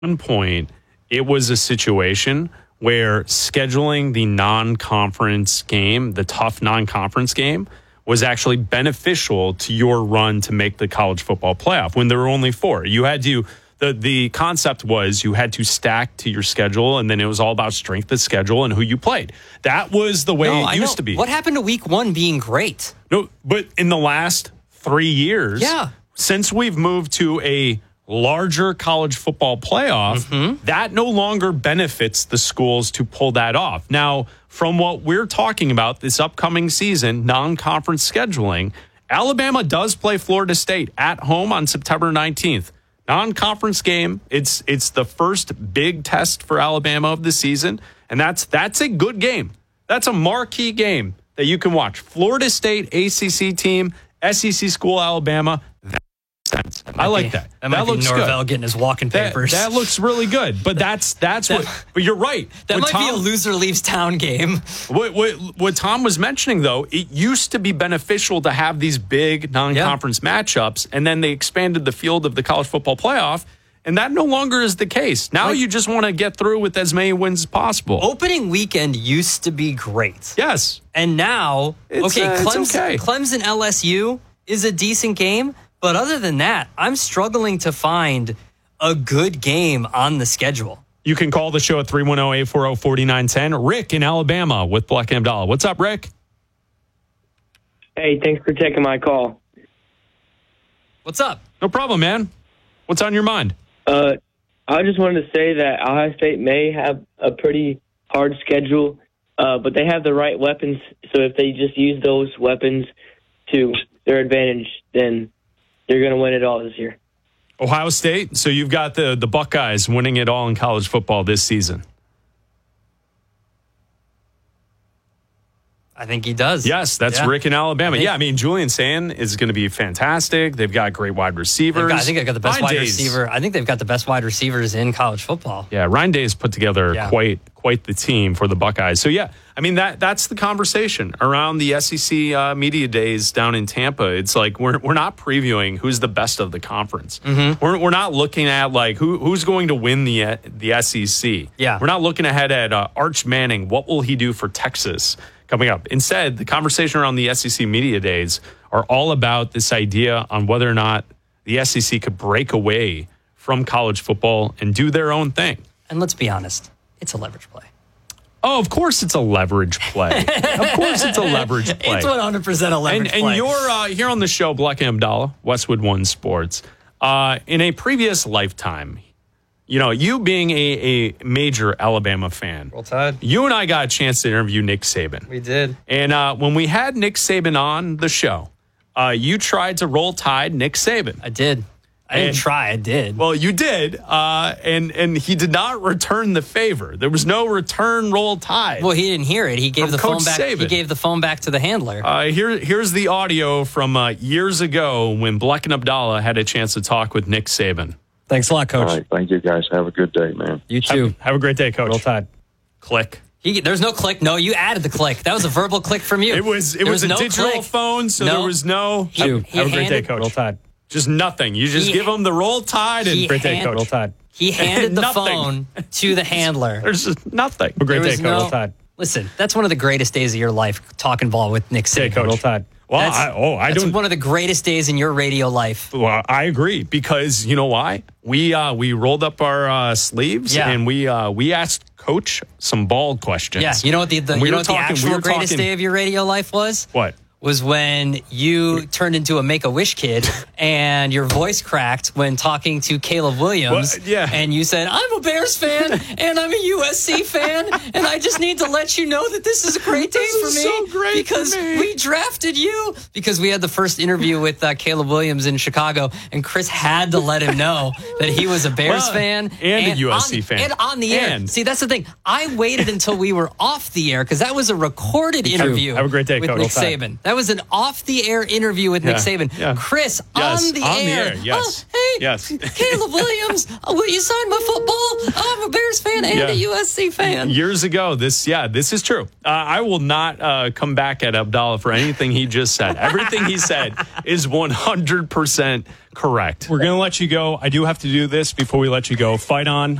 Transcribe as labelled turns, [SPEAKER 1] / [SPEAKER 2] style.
[SPEAKER 1] one point, it was a situation where scheduling the non-conference game, the tough non-conference game, was actually beneficial to your run to make the college football playoff when there were only 4. You had to, the concept was you had to stack to your schedule, and then it was all about strength of schedule and who you played. That was the way it used to be.
[SPEAKER 2] What happened to week 1 being great?
[SPEAKER 1] No, but in the last 3 years, since we've moved to a larger college football playoff, that no longer benefits the schools to pull that off. Now, from what we're talking about this upcoming season, non-conference scheduling, Alabama does play Florida State at home on September 19th. Non-conference game. It's the first big test for Alabama of the season, and that's a good game. That's a marquee game that you can watch. Florida State, ACC team, SEC school, Alabama. I like that.
[SPEAKER 2] That looks Norvell getting his walking papers.
[SPEAKER 1] That looks really good. But that's what. But you're right.
[SPEAKER 2] That might be a loser leaves town game.
[SPEAKER 1] What Tom was mentioning, though, it used to be beneficial to have these big non-conference matchups, and then they expanded the field of the college football playoff, and that no longer is the case. Now you just want to get through with as many wins as possible.
[SPEAKER 2] Opening weekend used to be great.
[SPEAKER 1] Yes.
[SPEAKER 2] And now, Clemson LSU is a decent game. But other than that, I'm struggling to find a good game on the schedule.
[SPEAKER 1] You can call the show at 310-840-4910. Rick in Alabama with Black and Abdallah. What's up, Rick?
[SPEAKER 3] Hey, thanks for taking my call.
[SPEAKER 2] What's up?
[SPEAKER 1] No problem, man. What's on your mind?
[SPEAKER 3] I just wanted to say that Ohio State may have a pretty hard schedule, but they have the right weapons. So if they just use those weapons to their advantage, then they're going to win it all this year.
[SPEAKER 1] Ohio State, so you've got the Buckeyes winning it all in college football this season.
[SPEAKER 2] I think he does.
[SPEAKER 1] Yes, that's Rick in Alabama. I mean, Julian Sand is going to be fantastic. They've got great wide receivers.
[SPEAKER 2] I think they've got the best wide receiver. I think they've got the best wide receivers in college football.
[SPEAKER 1] Yeah, Ryan Day's put together quite the team for the Buckeyes. So, I mean, that's the conversation around the SEC media days down in Tampa. It's like we're not previewing who's the best of the conference. We're not looking at like who's going to win the SEC.
[SPEAKER 2] Yeah.
[SPEAKER 1] We're not looking ahead at Arch Manning. What will he do for Texas coming up? Instead, the conversation around the SEC media days are all about this idea on whether or not the SEC could break away from college football and do their own thing.
[SPEAKER 2] And let's be honest, it's a leverage play.
[SPEAKER 1] Oh, of course it's a leverage play. Of course it's a leverage play.
[SPEAKER 2] It's 100% a leverage play.
[SPEAKER 1] And you're here on the show, Black and Abdallah, Westwood One Sports. In a previous lifetime, you being a major Alabama fan,
[SPEAKER 2] Roll Tide.
[SPEAKER 1] You and I got a chance to interview Nick Saban.
[SPEAKER 2] We did.
[SPEAKER 1] And when we had Nick Saban on the show, you tried to roll tide Nick Saban.
[SPEAKER 2] I did. I didn't try. I did.
[SPEAKER 1] Well, you did, and he did not return the favor. There was no return roll tide.
[SPEAKER 2] Well, he didn't hear it. He gave the phone back.
[SPEAKER 1] Saban.
[SPEAKER 2] He gave the phone back to the handler.
[SPEAKER 1] Here's the audio from years ago when Black and Abdallah had a chance to talk with Nick Saban.
[SPEAKER 2] Thanks a lot, Coach.
[SPEAKER 4] All right, thank you, guys. Have a good day, man.
[SPEAKER 2] You too.
[SPEAKER 1] Have a great day, Coach.
[SPEAKER 2] Roll Tide.
[SPEAKER 1] Click.
[SPEAKER 2] There's no click. No, you added the click. That was a verbal click from you.
[SPEAKER 1] It was a
[SPEAKER 2] no
[SPEAKER 1] digital
[SPEAKER 2] click.
[SPEAKER 1] phone, so there was no.
[SPEAKER 2] Have
[SPEAKER 1] a great day, Coach.
[SPEAKER 2] Roll Tide.
[SPEAKER 1] Just nothing. You just give him the roll tide and
[SPEAKER 2] great day, Coach. Roll Tide. He handed the phone to the handler.
[SPEAKER 1] There's just nothing. A great day, Coach.
[SPEAKER 2] Roll Tide. Listen, that's one of the greatest days of your life, talking ball with Nick Saban.
[SPEAKER 1] Coach. Roll Tide. Well,
[SPEAKER 2] that's one of the greatest days in your radio life.
[SPEAKER 1] Well, I agree, because you know why? We rolled up our sleeves and we asked Coach some ball questions.
[SPEAKER 2] Yeah, you know what the actual greatest day of your radio life was?
[SPEAKER 1] What?
[SPEAKER 2] Was when you turned into a Make-A-Wish kid and your voice cracked when talking to Caleb Williams. And you said, I'm a Bears fan and I'm a USC fan, and I just need to let you know that this is a great day for me.
[SPEAKER 1] So great
[SPEAKER 2] because we drafted you. Because we had the first interview with Caleb Williams in Chicago, and Chris had to let him know that he was a Bears fan
[SPEAKER 1] and a USC fan.
[SPEAKER 2] And on the air. See, that's the thing. I waited until we were off the air because that was a recorded interview.
[SPEAKER 1] Have a great day,
[SPEAKER 2] with
[SPEAKER 1] Coach.
[SPEAKER 2] Nick Saban. That was an off-the-air interview with Nick Saban.
[SPEAKER 1] Yeah.
[SPEAKER 2] Chris, on the air.
[SPEAKER 1] Yes.
[SPEAKER 2] Hey,
[SPEAKER 1] yes.
[SPEAKER 2] Caleb Williams, will you sign my football? I'm a Bears fan and a USC fan.
[SPEAKER 1] Years ago, this is true. I will not come back at Abdallah for anything he just said. Everything he said is 100% correct.
[SPEAKER 5] We're going to let you go. I do have to do this before we let you go. Fight on.